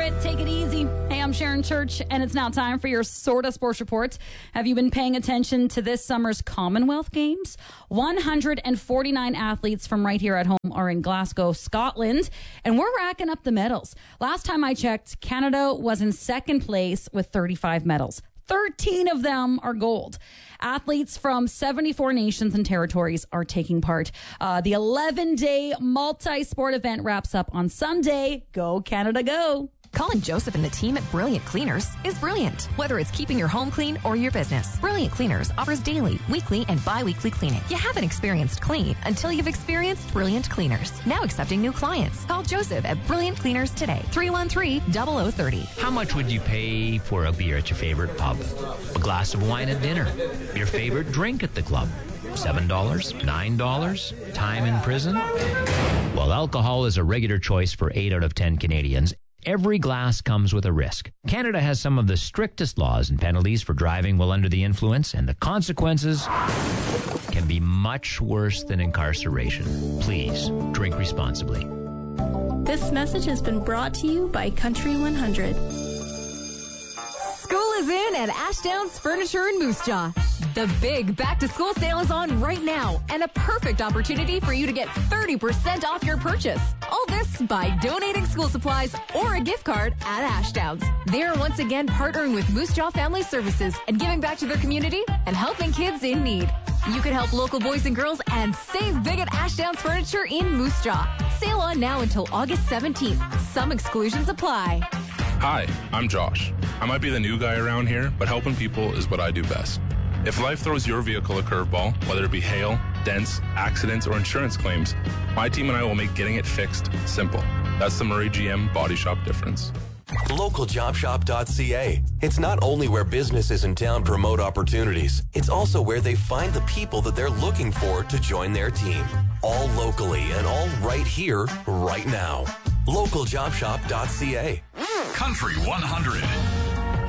it. Take it easy. Hey, I'm Sharon Church, and it's now time for your Sorta Sports Report. Have you been paying attention to this summer's Commonwealth Games? 149 athletes from right here at home are in Glasgow, Scotland, and we're racking up the medals. Last time I checked, Canada was in second place with 35 medals. 13 of them are gold. Athletes from 74 nations and territories are taking part. The 11-day multi-sport event wraps up on Sunday. Go Canada, go! Calling Joseph and the team at Brilliant Cleaners is brilliant. Whether it's keeping your home clean or your business, Brilliant Cleaners offers daily, weekly, and bi-weekly cleaning. You haven't experienced clean until you've experienced Brilliant Cleaners. Now accepting new clients. Call Joseph at Brilliant Cleaners today. 313-0030. How much would you pay for a beer at your favorite pub? A glass of wine at dinner? Your favorite drink at the club? $7? $9? Time in prison? Well, alcohol is a regular choice for 8 out of 10 Canadians. Every glass comes with a risk. Canada has some of the strictest laws and penalties for driving while under the influence, and the consequences can be much worse than incarceration. Please, drink responsibly. This message has been brought to you by Country 100. School is in at Ashdowns Furniture in Moose Jaw. The big back-to-school sale is on right now, and a perfect opportunity for you to get 30% off your purchase. All this by donating school supplies or a gift card at Ashdowns. They are once again partnering with Moose Jaw Family Services and giving back to their community and helping kids in need. You can help local boys and girls and save big at Ashdowns Furniture in Moose Jaw. Sale on now until August 17th. Some exclusions apply. Hi, I'm Josh. I might be the new guy around here, but helping people is what I do best. If life throws your vehicle a curveball, whether it be hail, dents, accidents, or insurance claims, my team and I will make getting it fixed simple. That's the Murray GM Body Shop difference. LocalJobShop.ca. It's not only where businesses in town promote opportunities, it's also where they find the people that they're looking for to join their team. All locally and all right here, right now. LocalJobShop.ca. Country 100.